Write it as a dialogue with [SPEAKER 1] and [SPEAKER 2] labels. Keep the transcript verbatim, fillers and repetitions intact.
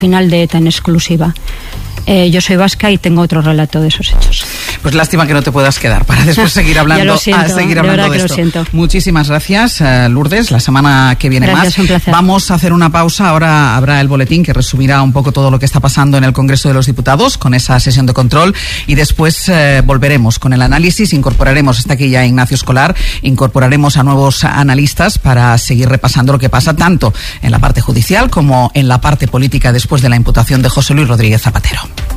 [SPEAKER 1] final de ETA en exclusiva. Eh, yo soy vasca y tengo otro relato de esos hechos.
[SPEAKER 2] Pues lástima que no te puedas quedar para después seguir hablando,
[SPEAKER 1] ya lo siento,
[SPEAKER 2] a seguir hablando
[SPEAKER 1] de,
[SPEAKER 2] de
[SPEAKER 1] que
[SPEAKER 2] esto.
[SPEAKER 1] Lo siento.
[SPEAKER 2] Muchísimas gracias, uh, Lourdes. La semana que viene
[SPEAKER 1] gracias,
[SPEAKER 2] más.
[SPEAKER 1] Un placer.
[SPEAKER 2] Vamos a hacer una pausa. Ahora habrá el boletín que resumirá un poco todo lo que está pasando en el Congreso de los Diputados con esa sesión de control y después uh, volveremos con el análisis. Incorporaremos, está aquí ya Ignacio Escolar, incorporaremos a nuevos analistas para seguir repasando lo que pasa tanto en la parte judicial como en la parte política después de la imputación de José Luis Rodríguez Zapatero.